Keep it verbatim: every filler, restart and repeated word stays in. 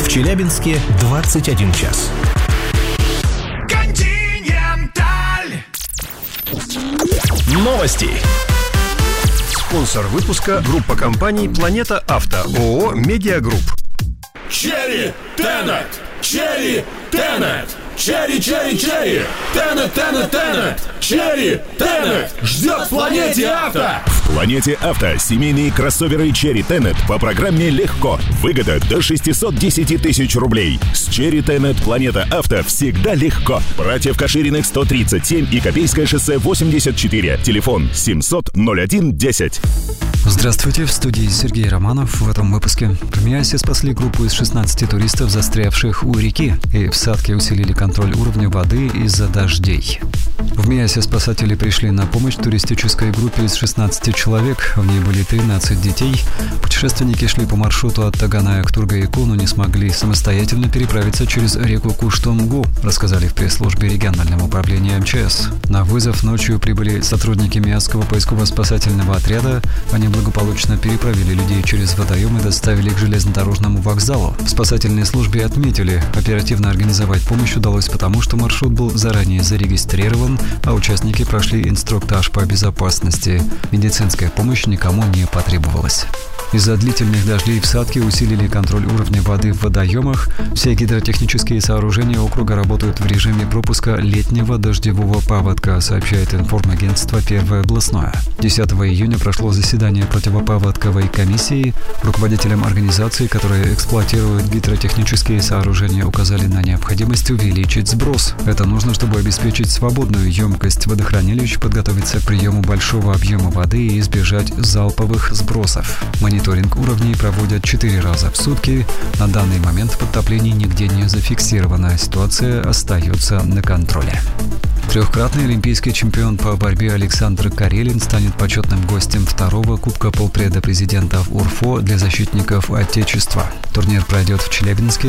Челябинске двадцать один час. Континенталь. Новости. Спонсор выпуска — группа компаний «Планета Авто», ООО «Медиагрупп». Черри Тенет! Черри Тенет! Черри, черри, черри! Тенет, Тенет, Тенет! Черри Тенет! Ждет в Планете Авто! В Планете Авто семейные кроссоверы Черри Тенет по программе «Легко». Выгода до шестьсот десять тысяч рублей. С Черри Тенет Планета Авто всегда легко. Братьев Кашириных сто тридцать семь и Копейское шоссе восемьдесят четыре. Телефон семьсот ноль один десять. Здравствуйте, в студии Сергей Романов. В этом выпуске в Миасе спасли группу из шестнадцати туристов, застрявших у реки, и в Садке усилили контроль уровня воды из-за дождей. В Миасе спасатели пришли на помощь туристической группе из шестнадцати человек. В ней были тринадцать детей. Путешественники шли по маршруту от Таганая к Тургаяку, но не смогли самостоятельно переправиться через реку Куштомгу, рассказали в пресс-службе регионального управления эм че эс. На вызов ночью прибыли сотрудники Миасского поисково-спасательного отряда. Они благополучно переправили людей через водоем и доставили к железнодорожному вокзалу. В спасательной службе отметили, оперативно организовать помощь удалось потому, что маршрут был заранее зарегистрирован, а участники прошли инструктаж по безопасности. Медицинская помощь никому не потребовалась. Из-за длительных дождей в Садке усилили контроль уровня воды в водоемах. Все гидротехнические сооружения округа работают в режиме пропуска летнего дождевого паводка, сообщает информагентство «Первое областное». десятого июня прошло заседание противопаводковой комиссии. Руководителям организации, которые эксплуатируют гидротехнические сооружения, указали на необходимость увеличить сброс. Это нужно, чтобы обеспечить свободную емкость водохранилищ, подготовиться к приему большого объема воды и избежать залповых сбросов. Мониторинг уровней проводят четыре раза в сутки. На данный момент подтоплений нигде не зафиксировано. Ситуация остается на контроле. Трехкратный олимпийский чемпион по борьбе Александр Карелин станет почетным гостем второго Кубка полпреда президента в УРФО для защитников Отечества. Турнир пройдет в Челябинске